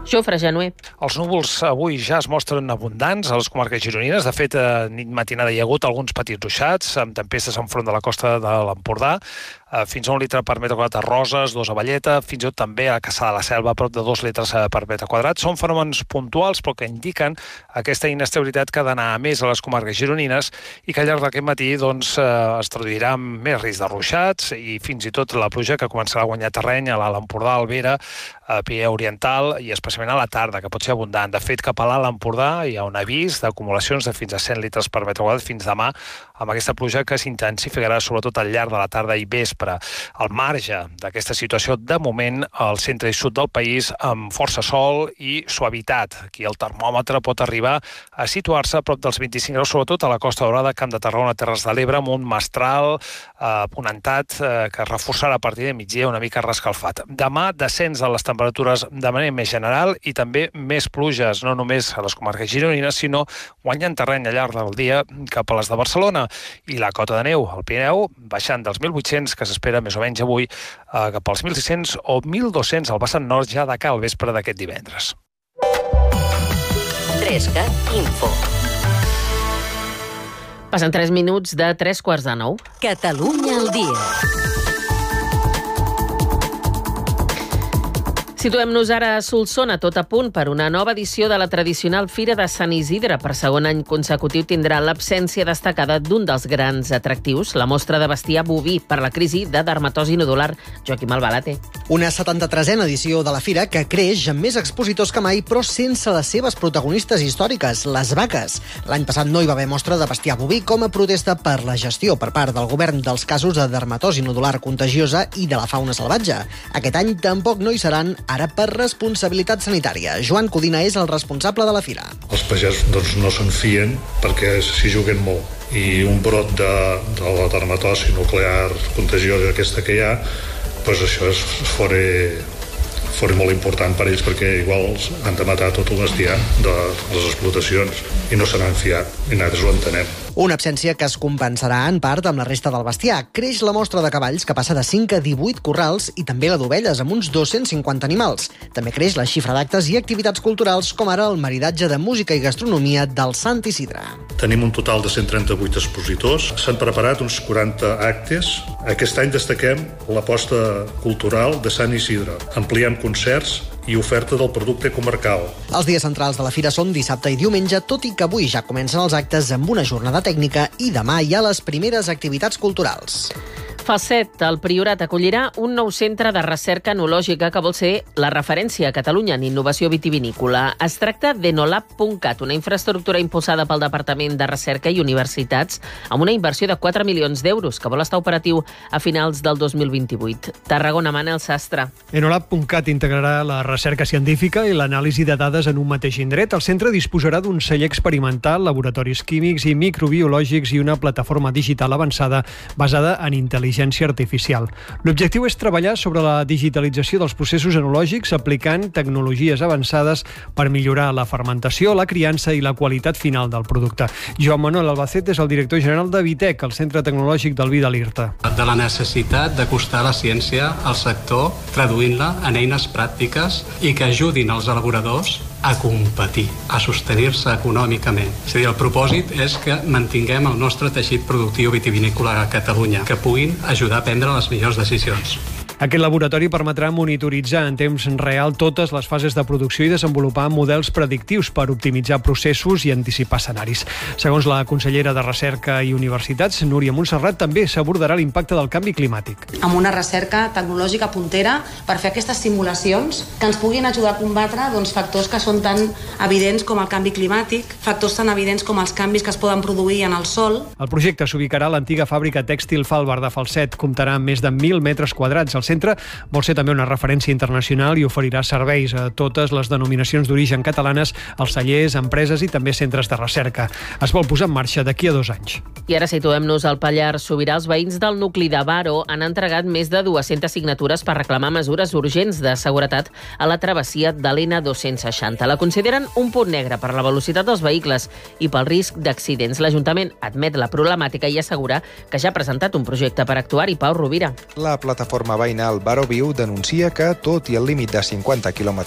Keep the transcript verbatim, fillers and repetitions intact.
Jofre Januer. Els núvols avui ja es mostren abundants a les comarques gironines. De fet, a nit matinada hi ha hagut alguns petits ruixats, amb tempestes enfront de la costa de l'Empordà, fins a un litre per metre quadrat a Roses, dos a Valleta, fins i tot també a Cassà de la Selva, a prop de dos litres per metre quadrat. Són fenòmens puntuals, però que indiquen aquesta inestabilitat que ha d'anar a més a les comarques gironines i que al llarg d'aquest matí doncs, es traduirà amb més risc de ruixats i fins i tot la pluja que començarà a guanyar terreny a l'Empordà, al Vera, a Pirineu Oriental i especialment a la tarda, que pot ser abundant. De fet, cap a l'Alt Empordà hi ha un avís d'acumulacions de fins a cent litres per metre quadrat fins demà, amb aquesta pluja que s'intensificarà sobretot al llarg de la tarda i vespre. Al marge d'aquesta situació, de moment, al centre i sud del país, amb força sol i suavitat. Aquí el termòmetre pot arribar a situar-se a prop dels vint-i-cinc graus, sobretot a la Costa Daurada, Camp de Tarragona, Terres de l'Ebre, amb un mestral eh, ponentat eh, que es reforçarà a partir de migdia una mica rescalfat. Demà, descens de les temperatures de manera més general i també més pluges, no només a les comarques gironines, sinó guanyant terreny al llarg del dia cap a les de Barcelona. I la cota de neu al Pirineu baixant dels mil vuit-cents, que s'espera més o menys avui, eh, cap als mil sis-cents o mil dos-cents al vessant nord ja de cara al vespre d'aquest divendres. Trescat Info. Passen tres minuts de tres quarts de nou. Catalunya al dia. Situem-nos ara a Solsona, tot a punt per una nova edició de la tradicional Fira de Sant Isidre. Per segon any consecutiu tindrà l'absència destacada d'un dels grans atractius, la mostra de bestiar boví per la crisi de dermatosi nodular. Joaquim Albalate. Una setanta-tresena edició de la Fira que creix amb més expositors que mai, però sense les seves protagonistes històriques, les vaques. L'any passat no hi va haver mostra de bestiar boví com a protesta per la gestió per part del govern dels casos de dermatosi nodular contagiosa i de la fauna salvatge. Aquest any tampoc no hi seran, ara per responsabilitat sanitària. Joan Codina és el responsable de la fira. Els pagesos doncs, no se'n fien perquè s'hi juguen molt. I un brot de, de la dermatosi nuclear contagiosa aquesta que hi ha, doncs això és fora, fora molt important per ells perquè igual han de matar tot el bestiar de les explotacions i no se n'han fiat, i nosaltres ho entenem. Una absència que es compensarà en part amb la resta del bestiar. Creix la mostra de cavalls, que passa de cinc a divuit corrals, i també la d'ovelles, amb uns dos-cents cinquanta animals. També creix la xifra d'actes i activitats culturals, com ara el maridatge de música i gastronomia del Sant Isidre. Tenim un total de cent trenta-vuit expositors. S'han preparat uns quaranta actes. Aquest any destaquem l'aposta cultural de Sant Isidre. Ampliem concerts i oferta del producte comarcal. Els dies centrals de la fira són dissabte i diumenge, tot i que avui ja comencen els actes amb una jornada tècnica i demà hi ha les primeres activitats culturals. Falset, el Priorat acollirà un nou centre de recerca enològica que vol ser la referència a Catalunya en innovació vitivinícola. Es tracta d'Enolab punt cat, una infraestructura impulsada pel Departament de Recerca i Universitats amb una inversió de quatre milions d'euros que vol estar operatiu a finals del dos mil vint-i-vuit. Tarragona, Manel Sastre. Enolab punt cat integrarà la recerca científica i l'anàlisi de dades en un mateix indret. El centre disposarà d'un celler experimental, laboratoris químics i microbiològics i una plataforma digital avançada basada en intel·ligència artificial. L'objectiu és treballar sobre la digitalització dels processos enològics aplicant tecnologies avançades per millorar la fermentació, la criança i la qualitat final del producte. Joan Manuel Albacete és el director general de Vitec, el Centre Tecnològic del Vi de l'Irta. De la necessitat d'acostar la ciència al sector, traduint-la en eines pràctiques i que ajudin els elaboradors a competir, a sostenir-se econòmicament. És a dir, el propòsit és que mantinguem el nostre teixit productiu vitivinícola a Catalunya, que puguin ajudar a prendre les millors decisions. Aquest laboratori permetrà monitoritzar en temps real totes les fases de producció i desenvolupar models predictius per optimitzar processos i anticipar escenaris. Segons la consellera de Recerca i Universitats, Núria Montserrat, també s'abordarà l'impacte del canvi climàtic. Amb una recerca tecnològica puntera per fer aquestes simulacions que ens puguin ajudar a combatre doncs, factors que són tan evidents com el canvi climàtic, factors tan evidents com els canvis que es poden produir en el sòl. El projecte s'ubicarà a l'antiga fàbrica tèxtil Falbar de Falset. Comptarà amb més de mil metres quadrats. El centre vol ser també una referència internacional i oferirà serveis a totes les denominacions d'origen catalanes, als cellers, empreses i també centres de recerca. Es vol posar en marxa d'aquí a dos anys. I ara situem-nos al Pallars Sobirà. Els veïns del nucli de Baro han entregat més de dues-centes signatures per reclamar mesures urgents de seguretat a la travessia de l'N dos-cents seixanta. La consideren un punt negre per la velocitat dels vehicles i pel risc d'accidents. L'Ajuntament admet la problemàtica i assegura que ja ha presentat un projecte per actuar-hi. Pau Rovira. La plataforma veïnal Baro Viu denuncia que, tot i el límit de cinquanta quilòmetres